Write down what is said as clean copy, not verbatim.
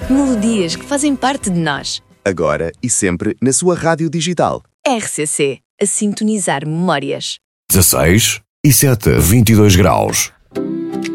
Melodias que fazem parte de nós. Agora e sempre na sua rádio digital. RCC, a sintonizar memórias. 16 e 7, 22 graus.